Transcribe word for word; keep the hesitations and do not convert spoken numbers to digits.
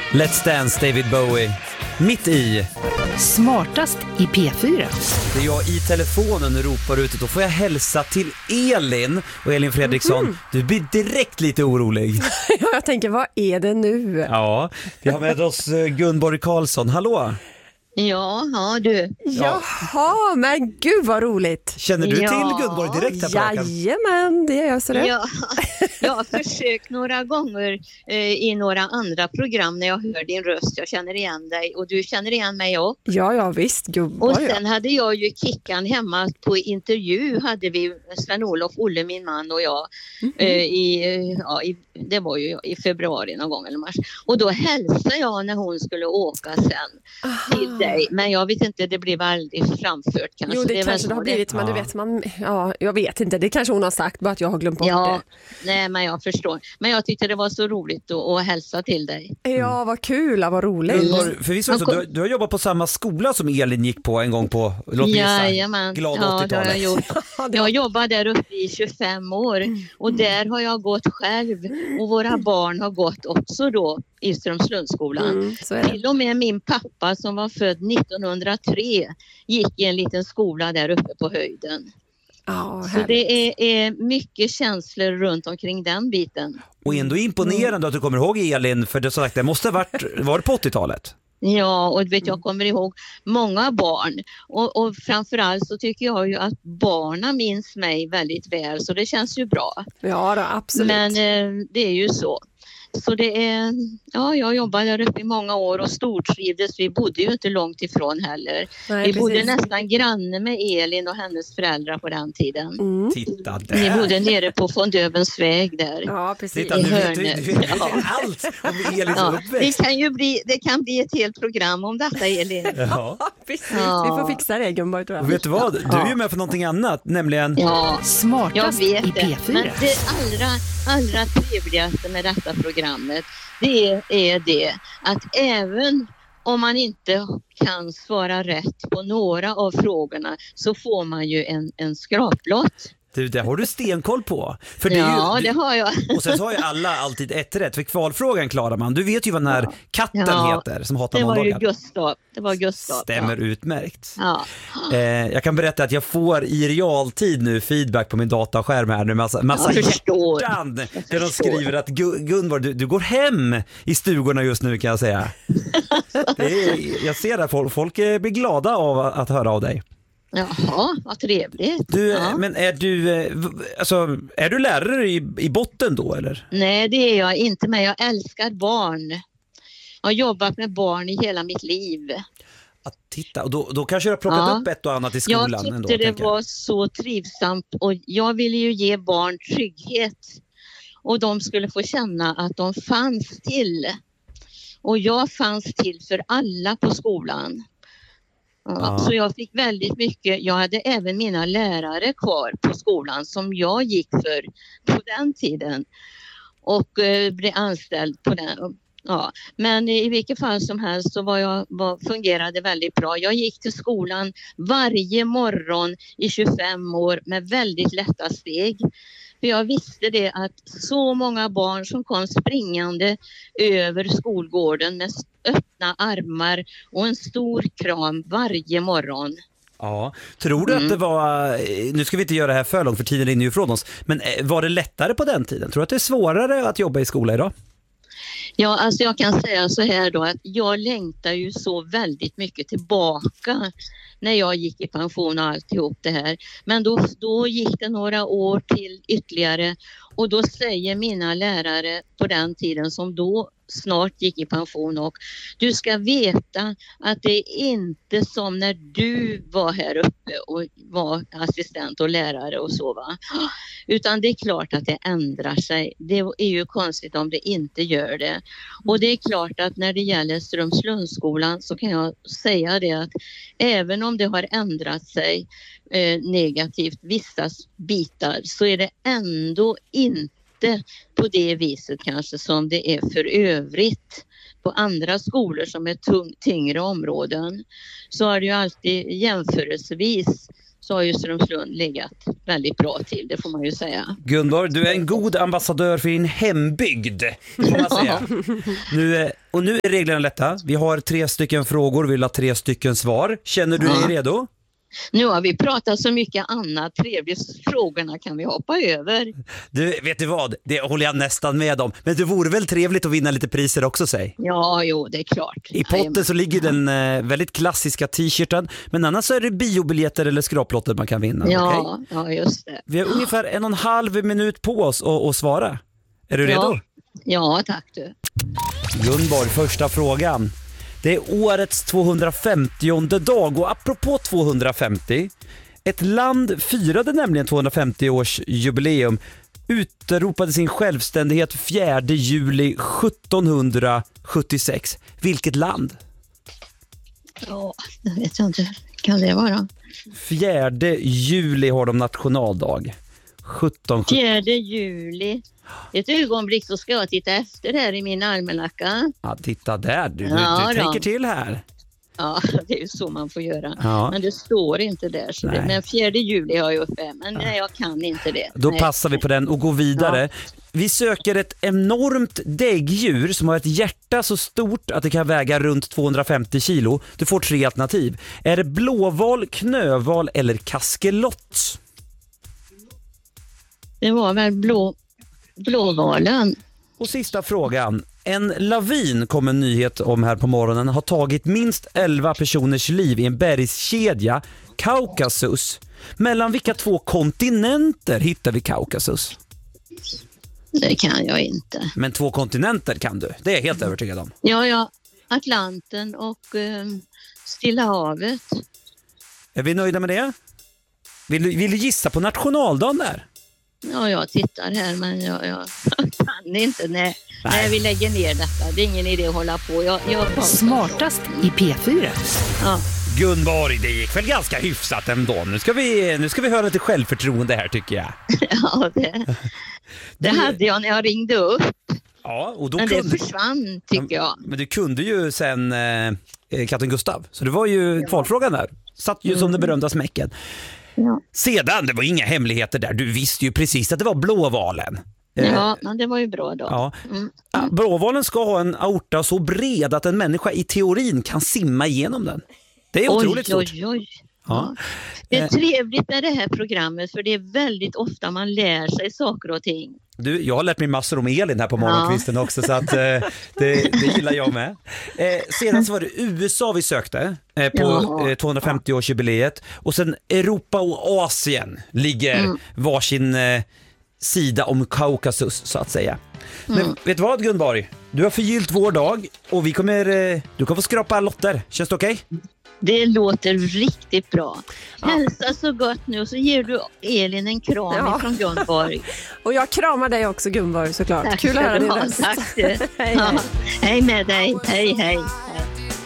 Let's Dance, David Bowie. Mitt i Smartast i P fyra. Det är jag i telefonen ropar ut. Då får jag hälsa till Elin. Och Elin Fredriksson, mm. du blir direkt lite orolig. Ja, jag tänker, vad är det nu? Ja, vi har med oss Gunborg Karlsson. Hallå? Ja, ja du. Jaha, men gud vad roligt. Känner du ja. till Gunborg direkt här på rakan? Jajamän, det är jag så det. Ja, jag har försökt några gånger eh, i några andra program när jag hör din röst. Jag känner igen dig och du känner igen mig också. Ja, ja visst, Gunborg. Och sen hade jag ju Kickan hemma på intervju. Hade vi Sven-Olof, Olle, min man och jag. Mm-hmm. eh, i, ja, i, det var ju i februari någon gång eller mars. Och då hälsade jag när hon skulle åka sen Aha. till dig. Men jag vet inte, det blev väldigt framfört kanske. Jo, det, det kanske väl det har det. blivit, men ja. du vet man, ja, jag vet inte, det kanske hon har sagt, bara att jag har glömt bort ja, det. Nej, men jag förstår. Men jag tyckte det var så roligt att, att hälsa till dig. Ja, vad kul, vad roligt. Gunborg, för visst också, du, du har jobbat på samma skola som Elin gick på en gång på Jajamän. glad ja, åttiotalet. Det har jag gjort. Jag har jobbat där uppe i tjugofem år och där har jag gått själv och våra barn har gått också då i Strömslundsskolan. Mm, så är det. Till och med min pappa som var född nittonhundratre gick i en liten skola där uppe på höjden. Oh, så det är, är mycket känslor runt omkring den biten. Och ändå imponerande mm. att du kommer ihåg Elin, för det, sagt, det måste ha varit, var det på åttiotalet? Ja, och vet, jag kommer ihåg många barn och, och framförallt så tycker jag ju att barnen minns mig väldigt väl, så det känns ju bra. Ja, då, absolut. Men eh, det är ju så. Så det är, ja, jag jobbade där uppe i många år och stortrivdes. Vi bodde ju inte långt ifrån heller. Nej, vi precis. bodde nästan granne med Elin och hennes föräldrar på den tiden. Mm. Titta där. Ni bodde nere på Fondövens väg där. Ja, precis. Titta, du vet, du, du vet ja. allt om Elins ja. uppväxt. Det kan ju bli, det kan bli ett helt program om detta, Elin. Ja, precis. Ja. Vi får fixa det, Gunborg, tror jag. Och vet du vad? Du är ju med för någonting annat, nämligen ja. Smartast jag vet i P fyra. Det. Men det allra, allra trevligaste med detta programmet, det är det att även om man inte kan svara rätt på några av frågorna så får man ju en, en skraplott. Du, det har du stenkoll på. För det ja, är ju, det har jag. Och sen så har ju alla alltid ett rätt. För kvalfrågan klarar man. Du vet ju vad den här ja. katten ja, heter som hatar måndagar. Det var ju Gustav. Det var Gustav. Stämmer ja. utmärkt. Ja. Eh, jag kan berätta att jag får i realtid nu feedback på min dataskärm här nu. Massa, massa hjärtan. Där de skriver att Gunborg, du, du går hem i stugorna just nu, kan jag säga. Det är, jag ser att folk, folk blir glada av att höra av dig. Jaha, vad trevligt. Du, ja. Men är du, alltså, är du lärare i, i botten då, eller? Nej, det är jag inte, men jag älskar barn. Jag har jobbat med barn i hela mitt liv. Att titta, och då, då kanske du har plockat ja. upp ett och annat i skolan. Jag tyckte ändå, det var så trivsamt och jag ville ju ge barn trygghet. Och de skulle få känna att de fanns till. Och jag fanns till för alla på skolan. Ja. Så jag fick väldigt mycket, jag hade även mina lärare kvar på skolan som jag gick för på den tiden och eh, blev anställd på den. Ja. Men i vilket fall som helst så var jag, var, fungerade väldigt bra. Jag gick till skolan varje morgon i tjugofem år med väldigt lätta steg. För jag visste det att så många barn som kom springande över skolgården med öppna armar och en stor kram varje morgon. Ja, tror du mm. att det var, nu ska vi inte göra det här för långt för tiden rinner ju ifrån oss, men var det lättare på den tiden? Tror du att det är svårare att jobba i skola idag? Ja, alltså jag kan säga så här då att jag längtar ju så väldigt mycket tillbaka när jag gick i pension och alltihop det här. Men då, då gick det några år till ytterligare och då säger mina lärare på den tiden som då snart gick i pension och du ska veta att det är inte som när du var här uppe och var assistent och lärare och så, va. Utan det är klart att det ändrar sig. Det är ju konstigt om det inte gör det. Och det är klart att när det gäller Strömslundsskolan så kan jag säga det att även om det har ändrat sig eh, negativt vissa bitar så är det ändå inte på det viset kanske som det är för övrigt på andra skolor som är tung, tyngre områden. Så är det ju alltid jämförelsevis så har ju Strömslund legat väldigt bra till, det får man ju säga. Gunborg, du är en god ambassadör för din hembygd, får man säga. Nu, och nu är reglerna lätta. Vi har tre stycken frågor, vi vill ha tre stycken svar. Känner du dig Ja. redo? Nu har vi pratat så mycket annat trevligt, frågorna kan vi hoppa över. Du, vet du vad? Det håller jag nästan med om. Men det vore väl trevligt att vinna lite priser också, säg. Ja, jo, det är klart. I potten så ligger den eh, väldigt klassiska t-shirten. Men annars så är det biobiljetter eller skraplotter man kan vinna. Ja, Okay? ja, just det. Vi har ungefär en och en halv minut på oss att, att svara. Är du redo? Ja, ja tack du. Gunborg, första frågan. Det är årets tvåhundrafemtionde dag och apropå tvåhundrafemtio, ett land firade nämligen tvåhundrafemtio års jubileum, utropade sin självständighet fjärde juli sjuttonhundrasjuttiosex. Vilket land? Ja, det vet jag inte. Kan det vara? fjärde juli har de nationaldag. sjutton fjärde juli. Ett ögonblick så ska jag titta efter här i min almanacka. Ja, titta där. Du, Ja, du, du då. tänker till här. Ja, det är ju så man får göra. Ja. Men det står inte där. Så det, Nej. men fjärde juli har jag uppe. Men nej, jag kan inte det. Då nej. passar vi på den och går vidare. Vi söker ett enormt däggdjur som har ett hjärta så stort att det kan väga runt tvåhundrafemtio kilo. Du får tre alternativ. Är det blåval, knöval eller kaskelott? Det var väl blå, blåvalen. Och sista frågan. En lavin, kom en nyhet om här på morgonen, har tagit minst elva personers liv i en bergskedja, Kaukasus. Mellan vilka två kontinenter hittar vi Kaukasus? Det kan jag inte. Men två kontinenter kan du, det är jag helt övertygad om. Ja, ja. Atlanten och eh, Stilla havet. Är vi nöjda med det? Vill du, vill du gissa på nationaldagen där? Ja, jag tittar här men jag, jag kan inte. Nej. Nej. Nej, vi lägger ner detta. Det är ingen idé att hålla på. Jag, jag Smartast i P fyra. Ja. Gunborg, det gick väl ganska hyfsat ändå. Nu ska vi, nu ska vi höra lite självförtroende här tycker jag. Ja, det, det hade jag när jag ringde upp. Ja, och då Men det kunde, försvann tycker jag. men du kunde ju sen eh, katten Gustav. Så det var ju kvalfrågan där. Satt ju som det berömda smäcken. Ja. Sedan, det var inga hemligheter där. Du visste ju precis att det var blåvalen. Ja, men det var ju bra då. Ja. Mm. Ja, blåvalen ska ha en aorta så bred att en människa i teorin kan simma igenom den. Det är otroligt oj, stort. oj, oj. Ja. Det är trevligt med det här programmet för det är väldigt ofta man lär sig saker och ting. Du, jag har lärt mig massor om Elin här på morgonkvisten ja. också så att eh, det, det gillar jag med. Eh, sedan så var det U S A vi sökte eh, på eh, tvåhundrafemtio-årsjubileet och sen Europa och Asien ligger mm. varsin eh, sida om Kaukasus så att säga. Men mm. vet du vad Gunborg? Du har förgyllt vår dag och vi kommer, eh, du kommer få skrapa lotter. Känns det okej? Okay? Det låter riktigt bra. Ja. Hälsa så gott nu och så ger du Elin en kram ja. från Gunborg. Och jag kramar dig också Gunborg såklart. Tack Kul att höra din röst. Tack. hej, hej. Ja. Hej med dig. Hej hej.